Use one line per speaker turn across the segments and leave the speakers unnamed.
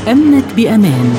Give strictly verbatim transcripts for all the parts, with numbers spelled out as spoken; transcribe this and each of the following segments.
أمنك بأمان.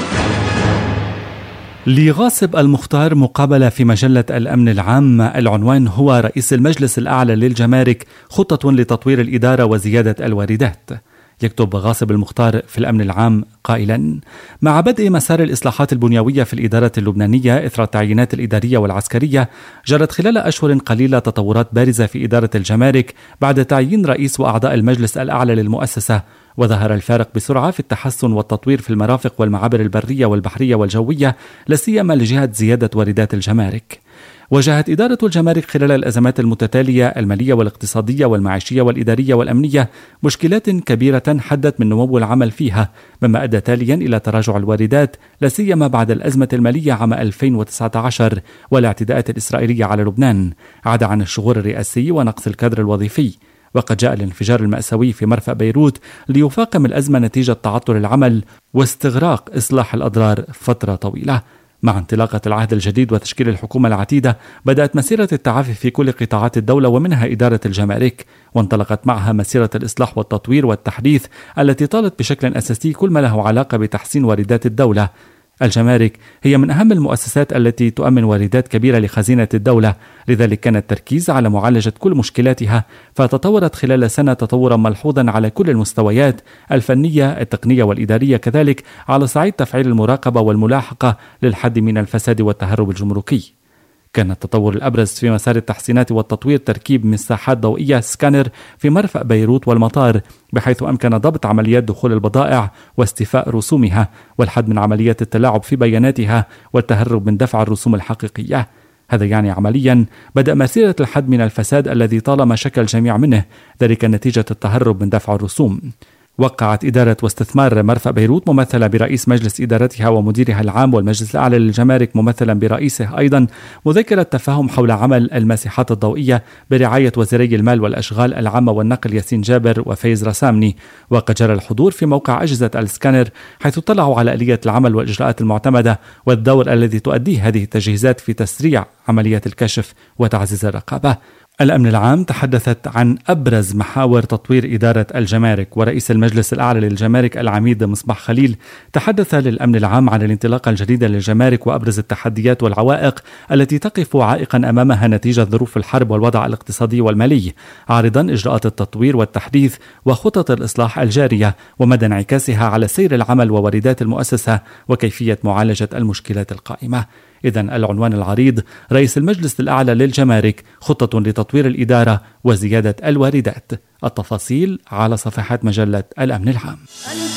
لغاصب المختار مقابلة في مجلة الأمن العام. العنوان هو رئيس المجلس الأعلى للجمارك خطة لتطوير الإدارة وزيادة الواردات. يكتب غاصب المختار في الأمن العام قائلا: مع بدء مسار الإصلاحات البنيوية في الإدارة اللبنانية إثر التعيينات الإدارية والعسكرية، جرت خلال أشهر قليلة تطورات بارزة في إدارة الجمارك بعد تعيين رئيس وأعضاء المجلس الأعلى للمؤسسة، وظهر الفارق بسرعة في التحسن والتطوير في المرافق والمعابر البرية والبحرية والجوية، لاسيما لجهة زيادة واردات الجمارك. واجهت إدارة الجمارك خلال الأزمات المتتالية المالية والاقتصادية والمعيشية والإدارية والأمنية مشكلات كبيرة حدت من نمو العمل فيها، مما أدى تاليا إلى تراجع الواردات، لاسيما بعد الأزمة المالية عام ألفين وتسعة عشر والاعتداءات الإسرائيلية على لبنان، عدا عن الشغور الرئاسي ونقص الكادر الوظيفي. وقد جاء الانفجار المأساوي في مرفأ بيروت ليفاقم الأزمة نتيجة تعطل العمل واستغراق إصلاح الأضرار فترة طويلة. مع انطلاقة العهد الجديد وتشكيل الحكومة العتيدة، بدأت مسيرة التعافي في كل قطاعات الدولة ومنها إدارة الجمارك، وانطلقت معها مسيرة الإصلاح والتطوير والتحديث التي طالت بشكل أساسي كل ما له علاقة بتحسين واردات الدولة. الجمارك هي من أهم المؤسسات التي تؤمن واردات كبيرة لخزينة الدولة، لذلك كان التركيز على معالجة كل مشكلاتها، فتطورت خلال سنة تطورا ملحوظا على كل المستويات الفنية التقنية والإدارية، كذلك على صعيد تفعيل المراقبة والملاحقة للحد من الفساد والتهرب الجمركي. كان التطور الأبرز في مسار التحسينات والتطوير تركيب مساحات ضوئية سكانر في مرفأ بيروت والمطار، بحيث أمكن ضبط عمليات دخول البضائع واستيفاء رسومها، والحد من عمليات التلاعب في بياناتها والتهرب من دفع الرسوم الحقيقية. هذا يعني عمليا بدأ مسيرة الحد من الفساد الذي طالما شكل الجميع منه، ذلك نتيجة التهرب من دفع الرسوم. وقعت إدارة واستثمار مرفأ بيروت ممثلة برئيس مجلس إدارتها ومديرها العام، والمجلس الأعلى للجمارك ممثلا برئيسه أيضا، مذكرة تفاهم حول عمل المساحات الضوئية برعاية وزيري المال والأشغال العامة والنقل ياسين جابر وفايز رسامني. وقد جرى الحضور في موقع أجهزة السكانر، حيث اطلعوا على آلية العمل والإجراءات المعتمدة والدور الذي تؤديه هذه التجهيزات في تسريع عمليات الكشف وتعزيز الرقابة. الأمن العام تحدثت عن أبرز محاور تطوير إدارة الجمارك، ورئيس المجلس الأعلى للجمارك العميد مصباح خليل تحدث للأمن العام عن الانطلاقة الجديدة للجمارك وأبرز التحديات والعوائق التي تقف عائقا أمامها نتيجة ظروف الحرب والوضع الاقتصادي والمالي، عارضا إجراءات التطوير والتحديث وخطط الإصلاح الجارية ومدى انعكاسها على سير العمل وواردات المؤسسة وكيفية معالجة المشكلات القائمة. إذن العنوان العريض: رئيس المجلس الأعلى للجمارك خطة لتطوير الإدارة وزيادة الواردات. التفاصيل على صفحات مجلة الأمن العام.